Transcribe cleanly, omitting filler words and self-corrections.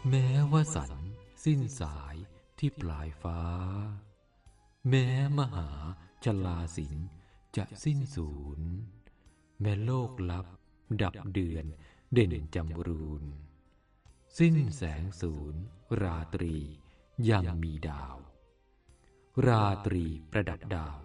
แม้ว่าสันสิ้นสายที่ปลายฟ้าแม้มหาชลาสินจะสิ้นสูญแม้โลกลับดับเดือนเด่นจำรูนสิ้นแสงสูญราตรียังมีดาวราตรีประดับดาว